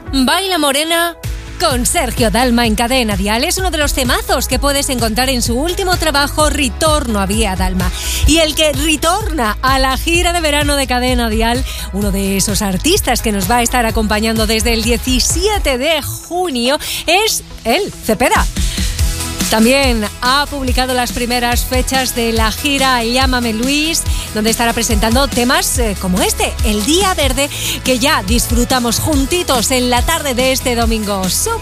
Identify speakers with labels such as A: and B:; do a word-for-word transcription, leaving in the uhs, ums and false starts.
A: Baila Morena con Sergio Dalma en Cadena Dial. Es uno de los temazos que puedes encontrar en su último trabajo, Ritorno a Vía Dalma. Y el que retorna a la gira de verano de Cadena Dial, uno de esos artistas que nos va a estar acompañando desde el diecisiete de junio, es él, Cepeda. También ha publicado las primeras fechas de la gira Llámame Luis, donde estará presentando temas eh, como este, El Día Verde, que ya disfrutamos juntitos en la tarde de este domingo.